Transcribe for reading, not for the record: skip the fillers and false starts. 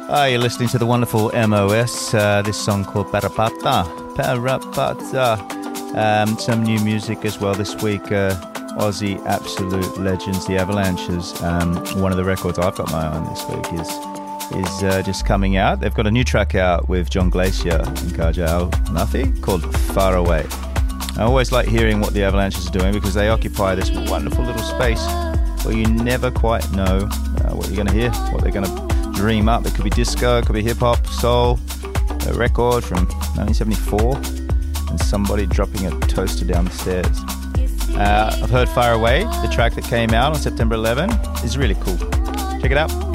You're listening to the wonderful MOS, this song called Parapata. Some new music as well this week. Aussie absolute legends, the Avalanches. One of the records I've got my eye on this week is just coming out. They've got a new track out with John Glacier and Kajal Nafi called Far Away. I always like hearing what the Avalanches are doing because they occupy this wonderful little space where you never quite know what you're going to hear, what they're going to dream up. It could be disco, it could be hip-hop, soul, a record from 1974, and somebody dropping a toaster down the stairs. I've heard Far Away, the track that came out on September 11, is really cool. Check it out.